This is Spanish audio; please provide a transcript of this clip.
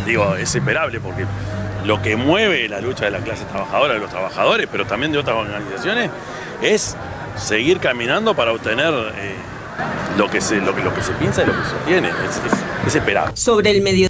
digo, es esperable porque lo que mueve la lucha de la clase trabajadora, de los trabajadores, pero también de otras organizaciones, es seguir caminando para obtener lo que se piensa y lo que se obtiene. Es esperable. Sobre el medio